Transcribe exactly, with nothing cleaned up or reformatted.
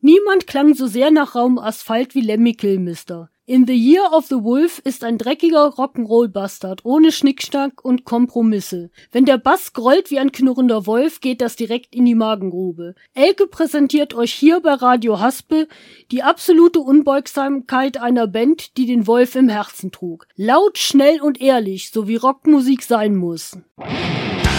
Niemand klang so sehr nach rauem Asphalt wie Lemmy Kilmister. In the Year of the Wolf ist ein dreckiger Rock'n'Roll-Bastard ohne Schnickschnack und Kompromisse. Wenn der Bass grollt wie ein knurrender Wolf, geht das direkt in die Magengrube. Elke präsentiert euch hier bei Radio Haspel die absolute Unbeugsamkeit einer Band, die den Wolf im Herzen trug. Laut, schnell und ehrlich, so wie Rockmusik sein muss.